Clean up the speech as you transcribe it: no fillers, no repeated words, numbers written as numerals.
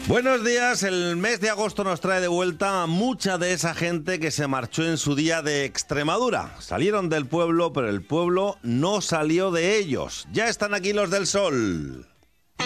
Buenos días, el mes de agosto nos trae de vuelta a mucha de esa gente que se marchó en su día de Extremadura. Salieron del pueblo, pero el pueblo no salió de ellos. Ya están aquí los del sol.